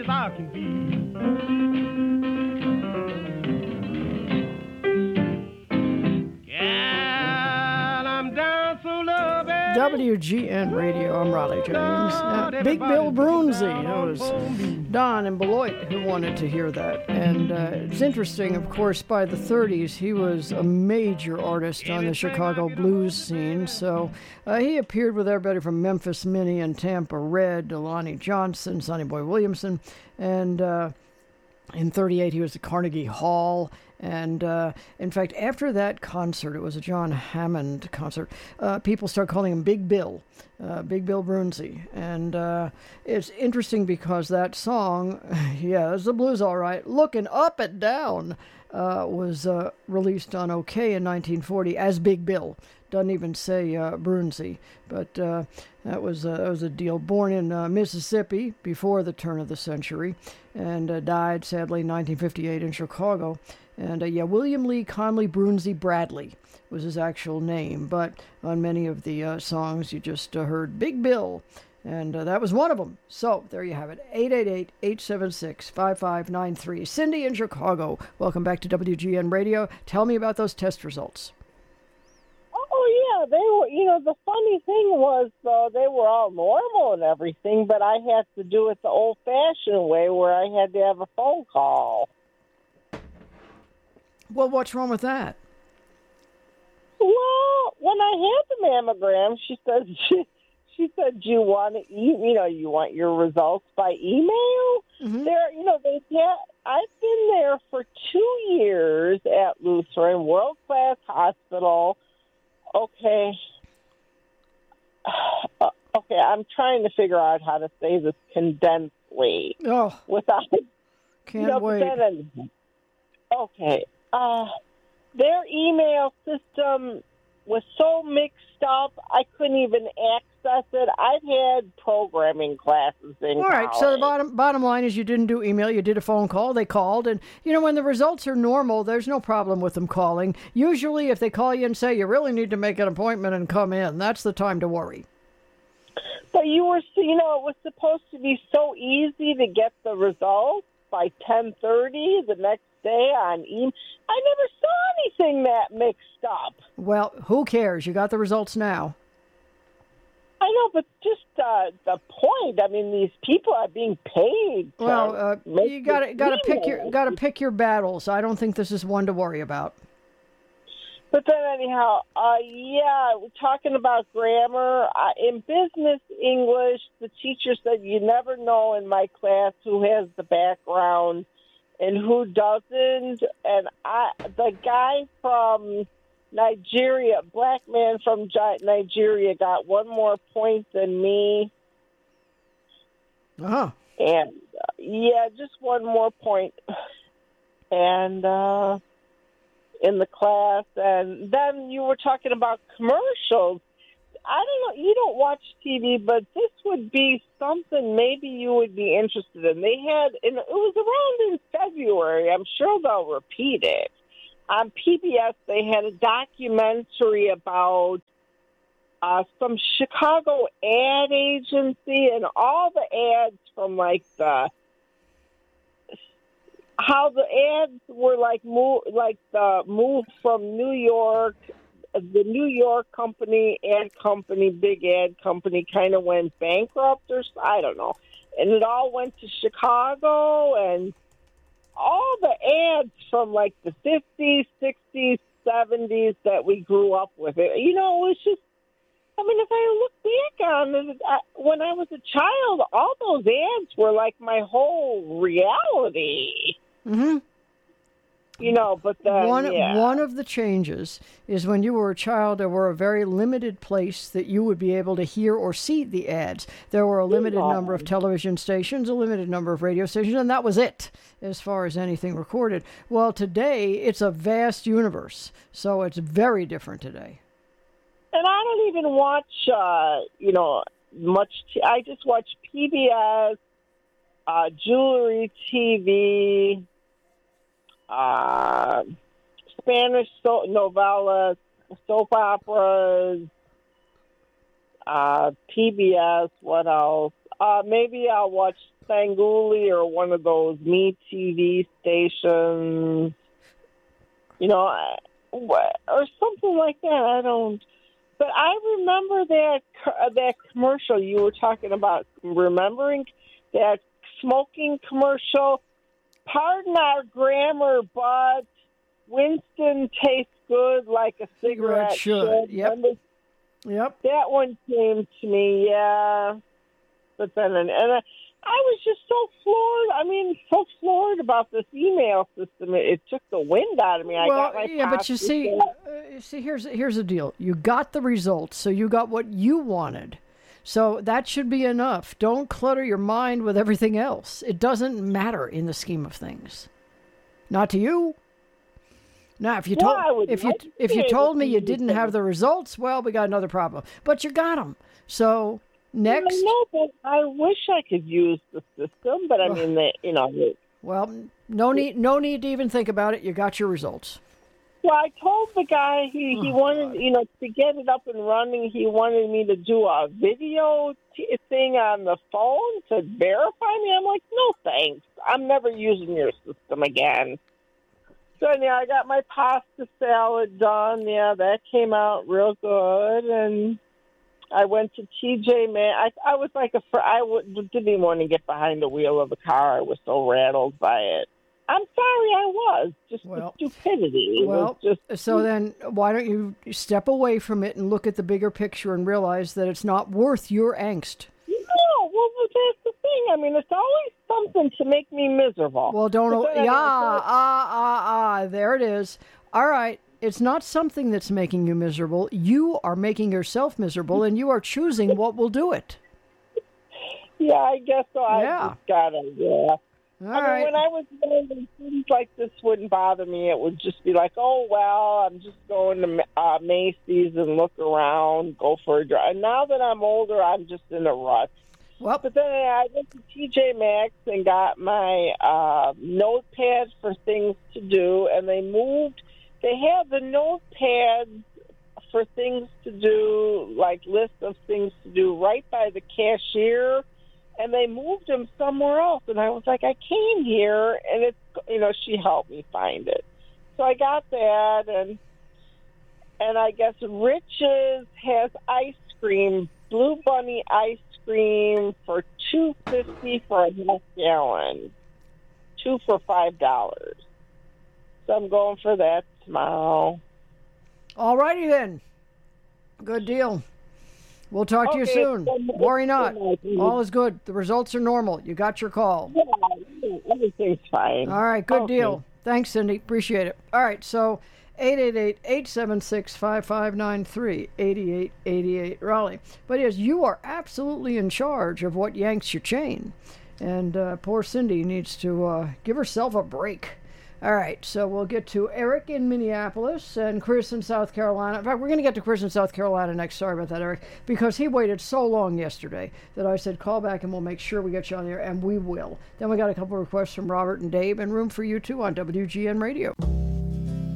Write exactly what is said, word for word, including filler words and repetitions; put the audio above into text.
I can be. W G N Radio, I'm Raleigh James. Uh, Big Bill Broonzy, it was Don and Beloit who wanted to hear that. And uh, it's interesting, of course, by the thirties, he was a major artist on the Chicago blues scene. So uh, he appeared with everybody from Memphis Minnie and Tampa Red to Lonnie Johnson, Sonny Boy Williamson. And uh, in thirty-eight, he was at Carnegie Hall. And, uh, in fact, after that concert, it was a John Hammond concert, uh, people started calling him Big Bill, uh, Big Bill Broonzy. And uh, it's interesting because that song, yeah, it's the blues all right, Looking Up and Down, uh, was uh, released on OK in nineteen forty as Big Bill. Doesn't even say uh, Broonzy, but uh, that was uh, that was a deal. Born in uh, Mississippi before the turn of the century, and uh, died sadly in nineteen fifty-eight in Chicago. And uh, yeah, William Lee Conley Broonzy Bradley was his actual name, but on many of the uh, songs you just uh, heard Big Bill, and uh, that was one of them. So there you have it, eight eight eight, eight seven six, five five nine three. Cindy in Chicago, welcome back to W G N Radio. Tell me about those test results. Oh, yeah, they were, you know, the funny thing was, uh, they were all normal and everything, but I had to do it the old-fashioned way where I had to have a phone call. Well, what's wrong with that? Well, when I had the mammogram, she said, she, she said, you want to, you, you know, you want your results by email? Mm-hmm. There, you know, they had, I've been there for two years at Lutheran, world-class hospital. Okay. Uh, okay, I'm trying to figure out how to say this condensedly. Oh. Without, can't you know, wait. Then, okay. Uh, their email system was so mixed up, I couldn't even access it. I've had programming classes in All right, college. so the bottom bottom line is you didn't do email, you did a phone call, they called, and, you know, when the results are normal, there's no problem with them calling. Usually, if they call you and say, you really need to make an appointment and come in, that's the time to worry. But you were, you know, it was supposed to be so easy to get the results by ten thirty the next day on email. I never saw anything that mixed up. Well, who cares? You got the results now. I know, but just uh, the point. I mean, these people are being paid. To well, uh, you got to got to pick your got to pick your battles. I don't think this is one to worry about. But then, anyhow, uh, yeah, we're talking about grammar. Uh, in business English, the teacher said you never know in my class who has the background and who doesn't. And I, the guy from Nigeria, black man from Nigeria, got one more point than me. Uh-huh. And, uh, yeah, just one more point. And, uh... in the class, and then you were talking about commercials. I don't know, you don't watch T V, but this would be something maybe you would be interested in. They had, and it was around in February, I'm sure they'll repeat it. On P B S, they had a documentary about uh, some Chicago ad agency, and all the ads from like the how the ads were like move, like the move from New York, the New York company, ad company, big ad company kind of went bankrupt or I don't know. And it all went to Chicago, and all the ads from like the fifties, sixties, seventies that we grew up with. It, you know, it was just, I mean, if I look back on it, I, when I was a child, all those ads were like my whole reality. Mm-hmm. You know, but then, one, yeah. one of the changes is when you were a child, there were a very limited place that you would be able to hear or see the ads. There were a limited yeah. number of television stations, a limited number of radio stations, and that was it as far as anything recorded. Well, today, it's a vast universe, so it's very different today. And I don't even watch, uh, you know, much. T- I just watch P B S, uh, Jewelry T V, uh, Spanish so- novellas, soap operas, uh, P B S, what else? uh, maybe I'll watch Svengoolie or one of those Me T V stations, you know, or something like that. I don't. But I remember that that commercial you were talking about. Remembering that smoking commercial. Pardon our grammar, but Winston tastes good like a cigarette, cigarette should. should. Yep. Remember? Yep. That one came to me, yeah. But then, and I, I was just so floored. I mean, so floored about this email system. It, it took the wind out of me. I well, got my yeah, but you see, uh, you see, here's here's the deal. You got the results, so you got what you wanted. So that should be enough. Don't clutter your mind with everything else. It doesn't matter in the scheme of things. Not to you. Now, if you told well, if you like if you told me you didn't have the results, well, we got another problem. But you got them. So next. I know, but I wish I could use the system. But I mean, they, you know. They, well, no need no need to even think about it. You got your results. Well, I told the guy he, he Oh, wanted, God. you know, to get it up and running, he wanted me to do a video t- thing on the phone to verify me. I'm like, no, thanks. I'm never using your system again. So, yeah, I got my pasta salad done. Yeah, that came out real good. And I went to T J Maxx. I, I was like a fr- I w- didn't even want to get behind the wheel of the car. I was so rattled by it. I'm sorry, I was. Just Well, the stupidity. It Well, was just, so then why don't you step away from it and look at the bigger picture and realize that it's not worth your angst? no, well, but that's the thing. I mean, it's always something to make me miserable. Well, don't. But then I Yeah, mean, ah, ah, ah. There it is. All right. It's not something that's making you miserable. You are making yourself miserable, and you are choosing what will do it. Yeah, I guess so. I Yeah. just gotta, yeah. All I mean, right. when I was young, things like this wouldn't bother me. It would just be like, oh, well, I'm just going to uh, Macy's and look around, go for a drive. And now that I'm older, I'm just in a rut. Well, But then I went to T J Maxx and got my uh, notepad for things to do, and they moved. They have the notepads for things to do, like list of things to do, right by the cashier. And they moved them somewhere else. And I was like, I came here, and it's, you know, she helped me find it. So I got that, and and I guess Rich's has ice cream, Blue Bunny ice cream for two fifty for a half gallon, two for five dollars. So I'm going for that tomorrow. all righty then. Good deal. We'll talk to you Okay, soon. so- Worry not. All is good. The results are normal. You got your call. Yeah, everything's fine. All right, good Okay. deal. Thanks, Cindy. Appreciate it. All right, so eight eight eight, eight seven six, five five nine three, eight eight eight eight, Raleigh. But yes, you are absolutely in charge of what yanks your chain. And uh, poor Cindy needs to uh, give herself a break. All right, so we'll get to Eric in Minneapolis and Chris in South Carolina. In fact, we're going to get to Chris in South Carolina next. Sorry about that, Eric, because he waited so long yesterday that I said call back and we'll make sure we get you on there, and we will. Then we got a couple of requests from Robert and Dave, and room for you too on W G N Radio.